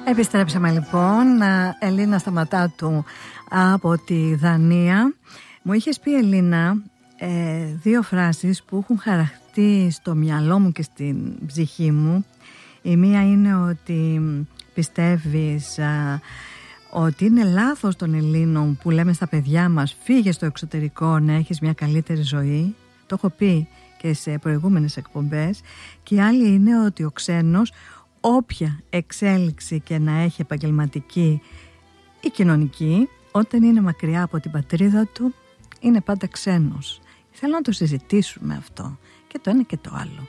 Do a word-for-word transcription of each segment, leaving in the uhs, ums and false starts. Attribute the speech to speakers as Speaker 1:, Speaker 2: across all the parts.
Speaker 1: Επιστρέψαμε λοιπόν. Ελίνα Σταματάτου από τη Δανία. Μου είχες πει, Ελίνα, ε, δύο φράσεις που έχουν χαραχτεί στο μυαλό μου και στην ψυχή μου. Η μία είναι ότι πιστεύεις α, ότι είναι λάθος των Ελλήνων που λέμε στα παιδιά μας φύγε στο εξωτερικό να έχεις μια καλύτερη ζωή. Το έχω πει και σε προηγούμενες εκπομπές. Και η άλλη είναι ότι ο ξένος, όποια εξέλιξη και να έχει επαγγελματική ή κοινωνική, όταν είναι μακριά από την πατρίδα του, είναι πάντα ξένος. Θέλω να το συζητήσουμε αυτό, και το ένα και το άλλο.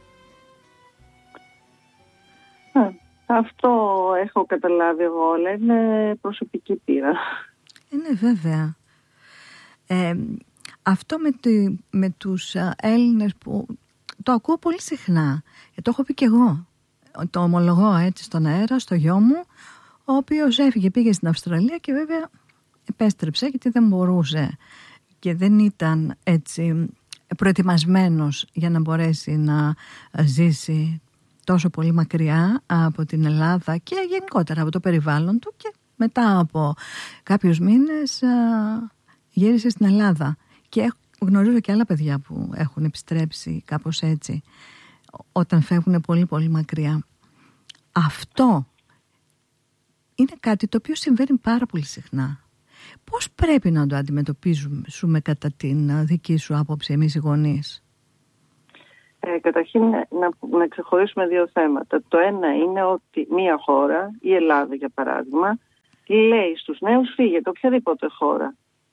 Speaker 2: Α, αυτό έχω καταλάβει εγώ, αλλά είναι προσωπική πείρα.
Speaker 1: Είναι βέβαια. Ε, αυτό με, τη, με τους Έλληνες που το ακούω πολύ συχνά, και το έχω πει και εγώ. Το ομολογώ έτσι στον αέρα, στο γιο μου, ο οποίος έφυγε, πήγε στην Αυστραλία και βέβαια επέστρεψε γιατί δεν μπορούσε και δεν ήταν έτσι προετοιμασμένος για να μπορέσει να ζήσει τόσο πολύ μακριά από την Ελλάδα και γενικότερα από το περιβάλλον του, και μετά από κάποιους μήνες γύρισε στην Ελλάδα. Και γνωρίζω και άλλα παιδιά που έχουν επιστρέψει κάπως έτσι όταν φεύγουν πολύ πολύ μακριά. Αυτό είναι κάτι το οποίο συμβαίνει πάρα πολύ συχνά. Πώς πρέπει να το αντιμετωπίζουμε κατά την δική σου άποψη εμείς οι γονείς?
Speaker 2: Ε, καταρχήν να, να ξεχωρίσουμε δύο θέματα. Το ένα είναι ότι μία χώρα, η Ελλάδα για παράδειγμα, λέει στους νέους φύγετε οποιαδήποτε χώρα.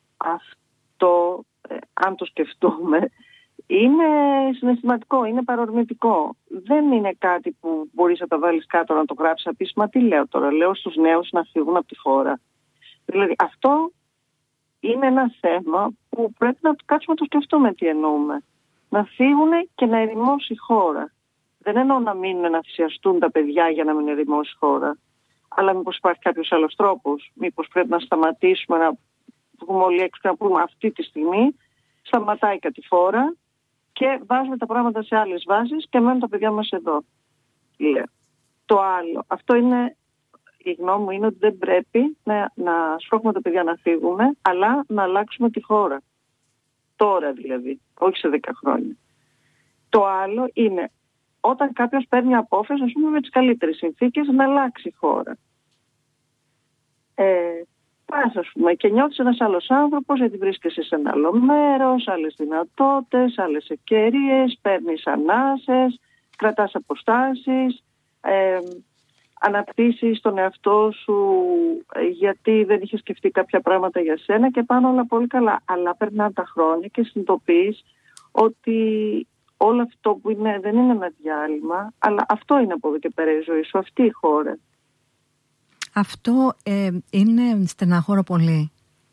Speaker 2: Αυτό, ε, αν το σκεφτούμε, είναι συναισθηματικό, είναι παρορμητικό. Δεν είναι κάτι που μπορείς να τα βάλεις κάτω, να το γράψεις, να πεις μα τι λέω τώρα, λέω στους νέους να φύγουν από τη χώρα. Δηλαδή αυτό είναι ένα θέμα που πρέπει να κάτσουμε να το σκεφτούμε τι εννοούμε. Να φύγουν και να ερημώσει η χώρα. Δεν εννοώ να μείνουν να θυσιαστούν τα παιδιά για να μην ερημώσει η χώρα. Αλλά μήπως υπάρχει κάποιος άλλος τρόπος. Μήπως πρέπει να σταματήσουμε να βγούμε όλοι έξω και να πούμε αυτή τη στιγμή σταματάει κατηφόρα και βάζουμε τα πράγματα σε άλλες βάσεις και μένουν τα παιδιά μας εδώ. Λέω. Το άλλο. Αυτό είναι, η γνώμη μου είναι ότι δεν πρέπει να, να σπρώχνουμε τα παιδιά να φύγουμε, αλλά να αλλάξουμε τη χώρα. Τώρα δηλαδή, όχι σε δέκα χρόνια. Το άλλο είναι όταν κάποιος παίρνει απόφαση, ας πούμε με τις καλύτερες συνθήκες, να αλλάξει η χώρα. Ε, πας ας πούμε και νιώθεις ένας άλλος άνθρωπος γιατί βρίσκεσαι σε ένα άλλο μέρος, άλλες δυνατότητες, άλλες ευκαιρίες, παίρνεις ανάσες, κρατάς αποστάσεις, ε, αναπτύσσεις τον εαυτό σου γιατί δεν είχες σκεφτεί κάποια πράγματα για σένα και πάνω όλα πολύ καλά. Αλλά περνάνε τα χρόνια και συνειδητοποιείς ότι όλο αυτό που είναι δεν είναι ένα διάλειμμα, αλλά αυτό είναι από εδώ και πέρα η ζωή σου, αυτή η χώρα.
Speaker 1: Αυτό ε, είναι στεναχώρο πολύ.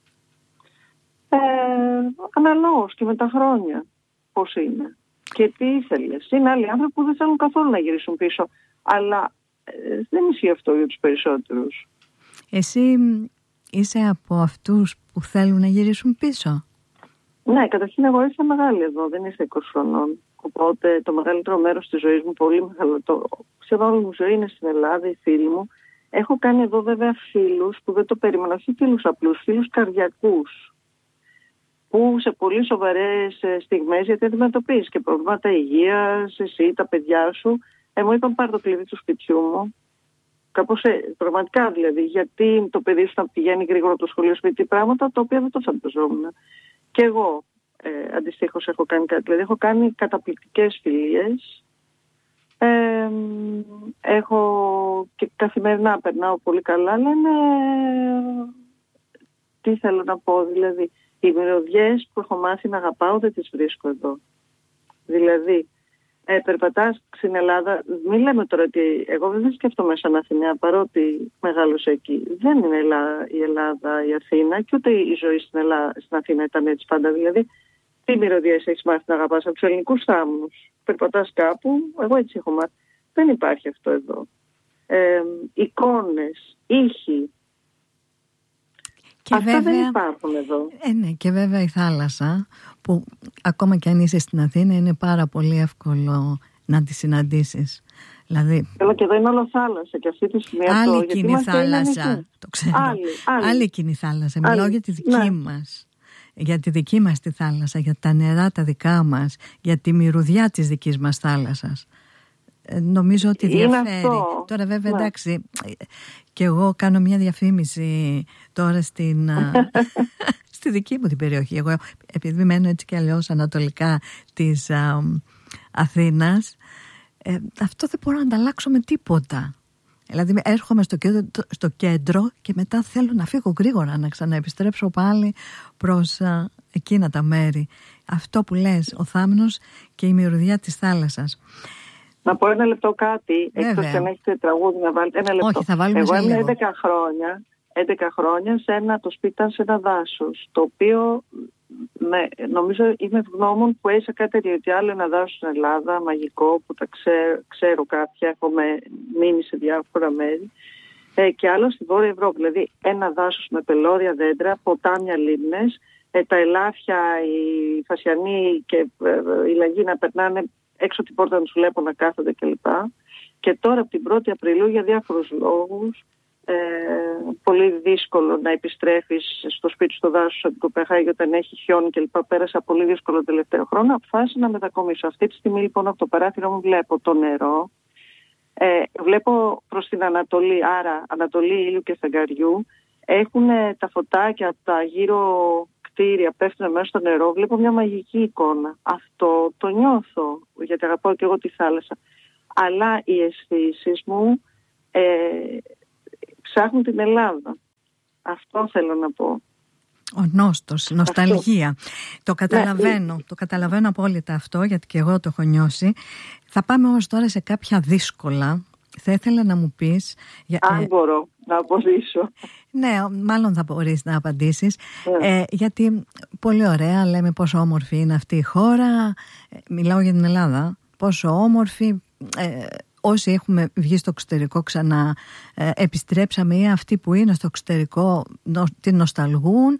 Speaker 2: Ε, αναλόγως και με τα χρόνια πώς είναι και τι ήθελες. Είναι άλλοι άνθρωποι που δεν θέλουν καθόλου να γυρίσουν πίσω, αλλά ε, δεν ισχύει αυτό για τους περισσότερους.
Speaker 1: Εσύ είσαι από αυτούς που θέλουν να γυρίσουν πίσω?
Speaker 2: Ναι, καταρχήν εγώ ήρθα μεγάλη εδώ, δεν ήρθα είκοσι χρονών. Οπότε το μεγαλύτερο μέρος της ζωής μου, πολύ μεγάλο, το, σχεδόν όλη μου ζωή είναι στην Ελλάδα, οι φίλοι μου. Έχω κάνει εδώ βέβαια φίλους που δεν το περίμενα, όχι φίλους απλούς, φίλους καρδιακούς, που σε πολύ σοβαρές στιγμές, γιατί αντιμετωπίζεις και προβλήματα υγείας, εσύ, τα παιδιά σου, ε, μου είπαν πάρε το κλειδί του σπιτιού μου. Κάπως ε, πραγματικά δηλαδή, γιατί το παιδί σου να πηγαίνει γρήγορα από το σχολείο σπίτι, πράγματα τα οποία δεν το φανταζόμουν. Και εγώ ε, αντιστοίχως έχω κάνει κάτι, δηλαδή έχω κάνει καταπληκτικές φιλίες. Ε, έχω και καθημερινά περνάω πολύ καλά, αλλά είναι, τι θέλω να πω, δηλαδή οι μυρωδιές που έχω μάθει να αγαπάω δεν τις βρίσκω εδώ. Δηλαδή ε, περπατάς στην Ελλάδα, μην λέμε τώρα ότι εγώ δεν σκέφτομαι σαν Αθηναία παρότι μεγάλωσα εκεί. Δεν είναι η Ελλάδα η Αθήνα και ούτε η ζωή στην, Ελλάδα, στην Αθήνα ήταν έτσι πάντα. Δηλαδή τι μυρωδιές έχεις μάθει να αγαπάς από τους ελληνικούς θάμνους? Περπατάς κάπου, εγώ έτσι έχω μάθει. Δεν υπάρχει αυτό εδώ. Ε, εικόνες, ήχοι.
Speaker 1: Και
Speaker 2: αυτά
Speaker 1: βέβαια,
Speaker 2: δεν υπάρχουν εδώ.
Speaker 1: Ε, ναι, και βέβαια η θάλασσα, που ακόμα και αν είσαι στην Αθήνα είναι πάρα πολύ εύκολο να τη συναντήσεις. Δηλαδή,
Speaker 2: Έλα, και εδώ είναι όλο θάλασσα και αυτή τη στιγμή
Speaker 1: άλλη
Speaker 2: αυτό,
Speaker 1: εκείνη η θάλασσα, το ξέρω.
Speaker 2: Άλλη, άλλη.
Speaker 1: άλλη εκείνη η θάλασσα. Άλλη. Μιλάω για τη δική ναι. μας. Για τη δική μας τη θάλασσα, για τα νερά τα δικά μας, για τη μυρωδιά της δικής μας θάλασσας. Ε, νομίζω ότι διαφέρει. Τώρα βέβαια ναι. εντάξει, και εγώ κάνω μια διαφήμιση τώρα στην, στη δική μου την περιοχή. Εγώ επειδή μένω έτσι και αλλιώς ανατολικά της α, Αθήνας, ε, αυτό δεν μπορώ να ανταλλάξω με τίποτα. Δηλαδή έρχομαι στο κέντρο, στο κέντρο και μετά θέλω να φύγω γρήγορα, να ξαναεπιστρέψω πάλι προς α, εκείνα τα μέρη. Αυτό που λες, ο θάμνος και η μυρωδιά της θάλασσας.
Speaker 2: Να πω ένα λεπτό κάτι, εκτός και αν έχετε τραγούδι να βάλετε. Ένα λεπτό.
Speaker 1: Όχι, θα βάλουμε.
Speaker 2: Εγώ έμεινα έντεκα χρόνια, έντεκα χρόνια σε ένα, το σπίτι ήταν σε ένα δάσος, το οποίο με, νομίζω είμαι ευγνώμων που έζησα κάτι τέτοιο, γιατί άλλο ένα δάσος στην Ελλάδα, μαγικό, που τα ξέρω, ξέρω κάποια, έχω μείνει σε διάφορα μέρη, ε, και άλλο στη Βόρεια Ευρώπη. Δηλαδή ένα δάσος με πελώρια δέντρα, ποτάμια, λίμνες, ε, τα ελάφια, οι φασιανοί και ε, οι λαγοί να περνάνε έξω την πόρτα να τους βλέπω να κάθονται κλπ. Και τώρα από την πρώτη Απριλίου για διάφορους λόγους, ε, πολύ δύσκολο να επιστρέφεις στο σπίτι στο δάσος από την Κοπεχάγη όταν έχει χιόνι κλπ. Πέρασα πολύ δύσκολο τελευταίο χρόνο, αποφάσισα να μετακομίσω. Αυτή τη στιγμή λοιπόν από το παράθυρο μου βλέπω το νερό, ε, βλέπω προς την Ανατολή, άρα Ανατολή ήλιου και φεγγαριού, έχουν τα φωτάκια από τα γύρω κτίρια πέφτουν μέσα στο νερό, βλέπω μια μαγική εικόνα. Αυτό το νιώθω, γιατί αγαπάω και εγώ τη θάλασσα. Αλλά οι αισθήσεις μου ε, ψάχνουν την Ελλάδα. Αυτό θέλω να πω.
Speaker 1: Ο νόστος, νοσταλγία. Το καταλαβαίνω, ναι. το καταλαβαίνω απόλυτα αυτό, γιατί και εγώ το έχω νιώσει. Θα πάμε όμως τώρα σε κάποια δύσκολα. Θα ήθελα να μου πεις... Για,
Speaker 2: Αν ε, μπορώ να απαντήσω.
Speaker 1: Ναι, μάλλον θα μπορείς να απαντήσεις. Yeah. Ε, γιατί πολύ ωραία λέμε πόσο όμορφη είναι αυτή η χώρα. Μιλάω για την Ελλάδα. Πόσο όμορφη... Ε, όσοι έχουμε βγει στο εξωτερικό ξανά ε, επιστρέψαμε, ή αυτοί που είναι στο εξωτερικό νο, την νοσταλγούν.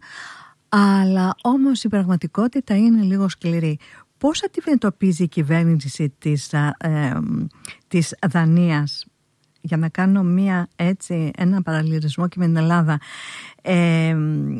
Speaker 1: Αλλά όμως η πραγματικότητα είναι λίγο σκληρή. Πώς αντιμετωπίζει η κυβέρνηση της, ε, της Δανίας, για να κάνω μία, έτσι, ένα παραλληλισμό και με την Ελλάδα, ε,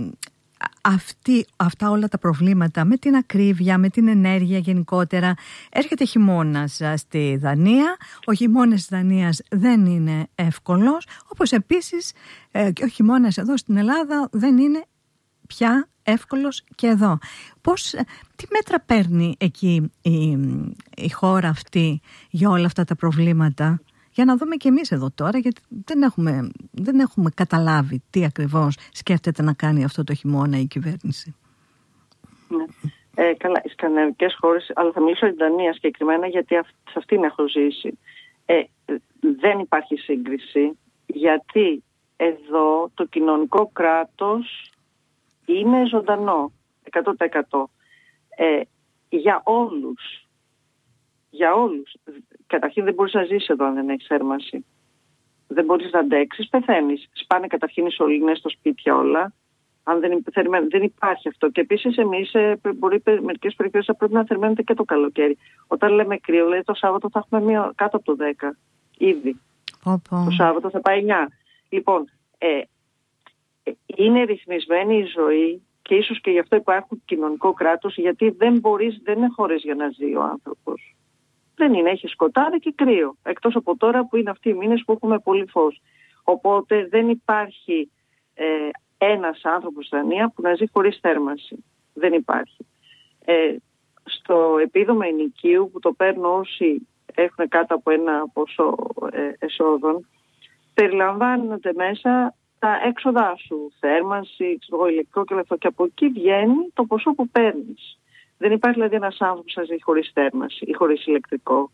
Speaker 1: αυτή, αυτά όλα τα προβλήματα με την ακρίβεια, με την ενέργεια γενικότερα? Έρχεται χειμώνας στη Δανία, ο χειμώνας της Δανίας δεν είναι εύκολος, όπως επίσης ε, και ο χειμώνας εδώ στην Ελλάδα δεν είναι πια εύκολος και εδώ. Πώς, τι μέτρα παίρνει εκεί η, η χώρα αυτή για όλα αυτά τα προβλήματα, για να δούμε και εμείς εδώ τώρα, γιατί δεν έχουμε, δεν έχουμε καταλάβει τι ακριβώς σκέφτεται να κάνει αυτό το χειμώνα η κυβέρνηση.
Speaker 2: Ναι. Ε, καλά, οι σκανδιναβικές χώρες, αλλά θα μιλήσω για την Δανία συγκεκριμένα, γιατί σε αυτήν έχω ζήσει. Ε, δεν υπάρχει σύγκριση, γιατί εδώ το κοινωνικό κράτος είναι ζωντανό, εκατό τοις εκατό. Ε, για όλους. Για όλους. Καταρχήν δεν μπορείς να ζήσεις εδώ αν δεν έχεις θέρμανση. Δεν μπορείς να αντέξεις, πεθαίνεις. Σπάνε καταρχήν οι σωλήνες στο σπίτια όλα. Αν δεν, δεν υπάρχει αυτό. Και επίσης εμείς μπορεί μερικές περιοχές θα πρέπει να θερμαίνεται και το καλοκαίρι. Όταν λέμε κρύο, δηλαδή το Σάββατο θα έχουμε μία, κάτω από το δέκα. Ήδη.
Speaker 1: Οπό.
Speaker 2: Το Σάββατο θα πάει εννιά. Λοιπόν, ε, είναι ρυθμισμένη η ζωή και ίσως και γι' αυτό υπάρχουν κοινωνικό κράτος, γιατί δεν μπορείς, δεν είναι χώρες για να ζει ο άνθρωπος. Δεν είναι, έχει σκοτάδι και κρύο. Εκτός από τώρα που είναι αυτοί οι μήνες που έχουμε πολύ φως. Οπότε δεν υπάρχει ε, ένας άνθρωπος στη Δανία που να ζει χωρίς θέρμανση. Δεν υπάρχει. Ε, στο επίδομα ενοικίου που το παίρνουν όσοι έχουν κάτω από ένα ποσό ε, εσόδων, περιλαμβάνονται μέσα τα έξοδά σου, θέρμανση, ξέρω, ηλεκτρικό και αυτό. Και από εκεί βγαίνει το ποσό που παίρνεις. Δεν υπάρχει δηλαδή ένας άνθρωπος να ζει χωρίς θέρμανση ή χωρίς ηλεκτρικό.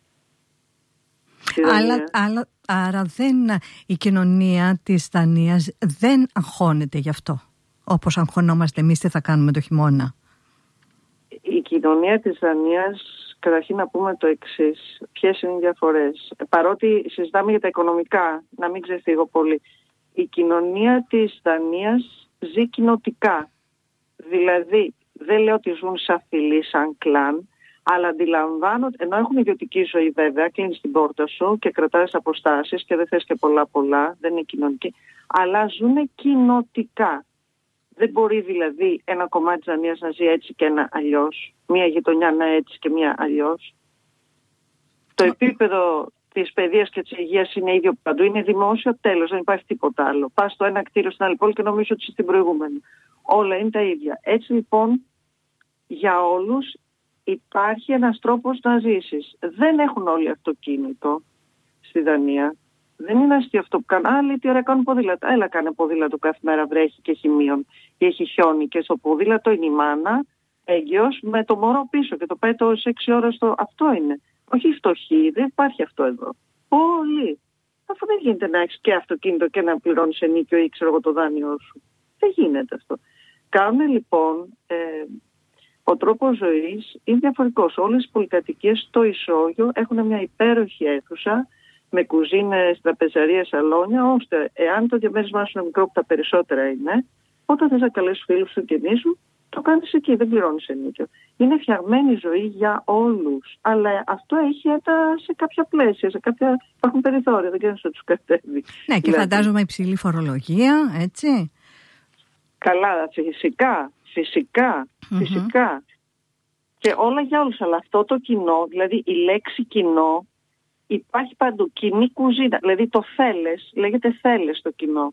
Speaker 1: Αλλά, αλλά, άρα δεν, η κοινωνία της Δανίας δεν αγχώνεται γι' αυτό, όπως αγχωνόμαστε εμείς τι θα κάνουμε το χειμώνα.
Speaker 2: Η κοινωνία της Δανίας, καταρχήν να πούμε το εξής, ποιες είναι οι διαφορές. Παρότι συζητάμε για τα οικονομικά, να μην ξεφύγω πολύ, η κοινωνία της Δανίας ζει κοινοτικά. Δηλαδή, δεν λέω ότι ζουν σαν φυλή, σαν κλάν, Αλλά αντιλαμβάνω, ενώ έχουν ιδιωτική ζωή βέβαια, κλείνεις την πόρτα σου και κρατάς αποστάσεις και δεν θες και πολλά πολλά, δεν είναι κοινωνική, αλλά ζουν κοινοτικά. Δεν μπορεί δηλαδή ένα κομμάτι της Δανίας να ζει έτσι και ένα αλλιώς, μία γειτονιά να έτσι και μία αλλιώς. Το επίπεδο της παιδείας και της υγείας είναι ίδιο παντού, είναι δημόσιο, τέλος, δεν υπάρχει τίποτα άλλο. Πας στο ένα κτίριο στην άλλη πόλη και νομίζω ότι είσαι στην προηγούμενη. Όλα είναι τα ίδια. Έτσι λοιπόν για όλους υπάρχει ένας τρόπος να ζήσεις. Δεν έχουν όλοι αυτοκίνητο στη Δανία. Δεν είναι αστείο αυτό που κάνουν. Άλλοι τι ωραία κάνουν ποδήλατο. Έλα κάνε ποδήλατο κάθε μέρα, βρέχει και έχει μείον και έχει χιόνι και στο ποδήλατο είναι η μάνα έγκυος με το μωρό πίσω και το πάει το έξι ώρες στο... Αυτό είναι. Όχι φτωχοί, δεν υπάρχει αυτό εδώ. Πολύ. Αφού δεν γίνεται να έχεις και αυτοκίνητο και να πληρώνεις ενίκιο ή ξέρω εγώ το δάνειό σου. Δεν γίνεται αυτό. Κάνουν λοιπόν... Ε, ο τρόπος ζωής είναι διαφορετικός. Όλες οι πολυκατοικίες στο ισόγειο έχουν μια υπέροχη αίθουσα με κουζίνες, τραπεζαρίες, σαλόνια, ώστε εάν το διαμέρισμά σου είναι μικρό που τα περισσότερα είναι, όταν θες να καλέσεις φίλους σου και νήσου, το κάνεις εκεί, δεν πληρώνεις ενίκιο. Είναι φτιαγμένη ζωή για όλους, αλλά αυτό έχει έτα σε κάποια πλαίσια, σε κάποια... υπάρχουν περιθώρια, δεν κάνεις να τους κατέβει.
Speaker 1: Ναι, και δηλαδή... φαντάζομαι υψηλή φορολογία, έτσι.
Speaker 2: Καλά, φυσικά. Φυσικά, mm-hmm. φυσικά. Και όλα για όλους. Αλλά αυτό το κοινό, δηλαδή η λέξη κοινό, υπάρχει παντού. Κοινή κουζίνα, δηλαδή το θέλες, λέγεται θέλες το κοινό.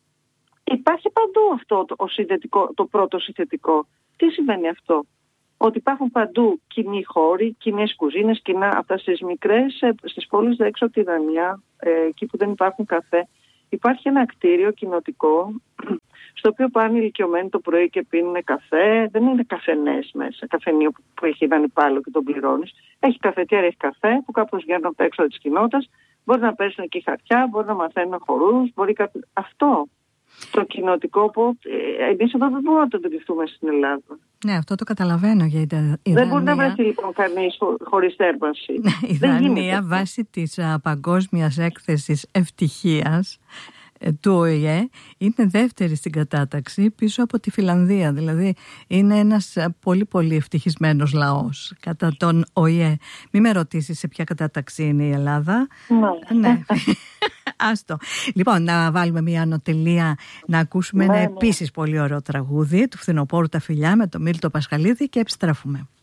Speaker 2: Υπάρχει παντού αυτό το, συνθετικό, το πρώτο συνθετικό. Τι σημαίνει αυτό? Ότι υπάρχουν παντού κοινοί χώροι, κοινές κουζίνες, κοινά αυτά στις μικρές, στις πόλεις έξω από τη Δανία, ε, εκεί που δεν υπάρχουν καφέ. Υπάρχει ένα κτίριο κοινοτικό, στο οποίο πάνε ηλικιωμένοι το πρωί και πίνουν καφέ. Δεν είναι καφενές μέσα, καφενείο που έχει έναν υπάλληλο και τον πληρώνεις. Έχει καφετιέρα, έχει καφέ που κάπως βγαίνουν από τα έξω της κοινότητας. Μπορεί να παίζουν εκεί χαρτιά, μπορεί να μαθαίνουν χορούς, μπορεί κάποιο... Αυτό το κοινοτικό που εμείς εδώ δεν μπορούμε να το αντιληφθούμε στην Ελλάδα.
Speaker 1: Ναι, αυτό το καταλαβαίνω για η Δανία.
Speaker 2: Δεν μπορεί να βρεθεί λοιπόν κανείς χωρίς θέρμανση.
Speaker 1: Η Δανία βάσει της α, παγκόσμιας έκθεσης ευτυχίας του Ο Η Ε είναι δεύτερη στην κατάταξη πίσω από τη Φιλανδία. Δηλαδή είναι ένας πολύ πολύ ευτυχισμένος λαός κατά τον Ο Η Ε. Μην με ρωτήσεις σε ποια κατάταξη είναι η Ελλάδα.
Speaker 2: Ναι.
Speaker 1: Ναι. Άστο. Λοιπόν, να βάλουμε μια ανωτελεία, να ακούσουμε
Speaker 2: ναι,
Speaker 1: ένα
Speaker 2: ναι.
Speaker 1: επίσης πολύ ωραίο τραγούδι του Φθινοπόρου τα φιλιά με τον Μίλτο Πασχαλίδη και επιστρέφουμε.